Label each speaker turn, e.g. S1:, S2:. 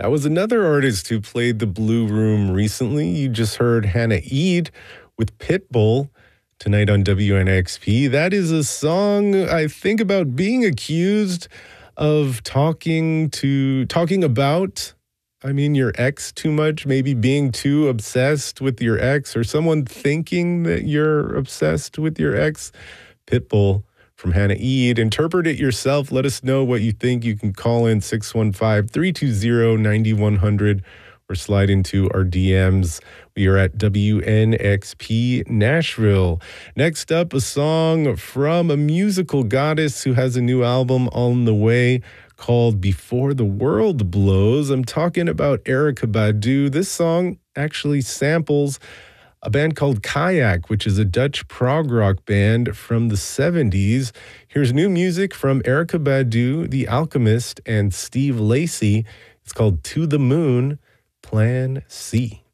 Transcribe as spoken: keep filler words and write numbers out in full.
S1: That was another artist who played the Blue Room recently. You just heard Hannah Eid with Pitbull tonight on W N X P. That is a song, I think, about being accused of talking to talking about, I mean, your ex too much, maybe being too obsessed with your ex, or someone thinking that you're obsessed with your ex. Pitbull from Hannah Eid. Interpret it yourself. Let us know what you think. You can call in six one five, three two zero, nine one zero zero or slide into our D Ms. We are at W N X P Nashville. Next up, a song from a musical goddess who has a new album on the way called Before the World Blows. I'm talking about Erykah Badu. This song actually samples a band called Kayak, which is a Dutch prog rock band from the seventies. Here's new music from Erykah Badu, The Alchemist, and Steve Lacy. It's called To the Moon, Plan C.